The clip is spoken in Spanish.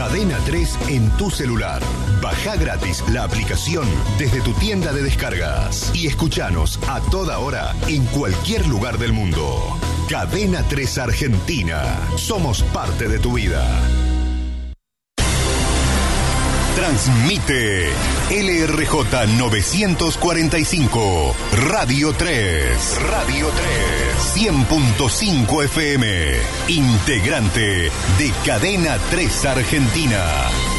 Cadena 3 en tu celular. Baja gratis la aplicación desde tu tienda de descargas y escuchanos a toda hora en cualquier lugar del mundo. Cadena 3 Argentina. Somos parte de tu vida. Transmite LRJ 945, Radio 3. Radio 3. 100.5 FM. Integrante de Cadena 3 Argentina.